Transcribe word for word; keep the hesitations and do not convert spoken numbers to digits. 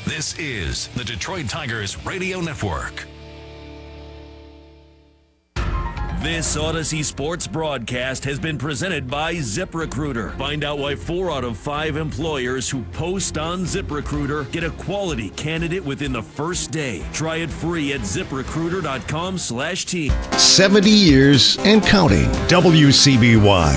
This is the Detroit Tigers Radio Network. This Odyssey Sports broadcast has been presented by ZipRecruiter. Find out why four out of five employers who post on ZipRecruiter get a quality candidate within the first day. Try it free at ZipRecruiter dot com slash team. seventy years and counting. W C B Y